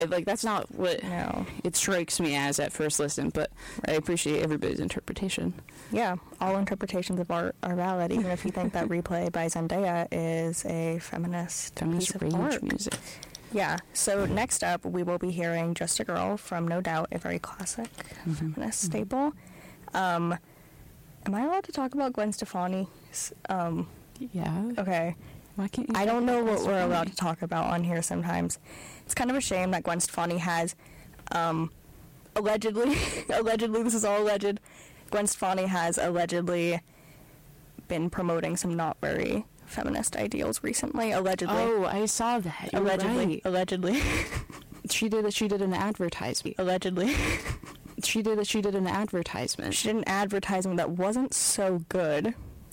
Like, that's not what it strikes me as at first listen, but I appreciate everybody's interpretation. Yeah, all interpretations of art are valid, even if you think that Replay by Zendaya is a feminist piece of art. Music. Yeah, so next up, we will be hearing Just a Girl from No Doubt, a very classic feminist staple. Am I allowed to talk about Gwen Stefani? Yeah. Okay. Why can't you? I don't know what we're allowed to talk about on here sometimes. It's kind of a shame that Gwen Stefani has, allegedly, this is all alleged, Gwen Stefani has allegedly been promoting some not very feminist ideals recently, allegedly. Oh, I saw that. You're right. Allegedly. She did an advertisement. Allegedly. She did an advertisement. She did an advertisement that wasn't so good.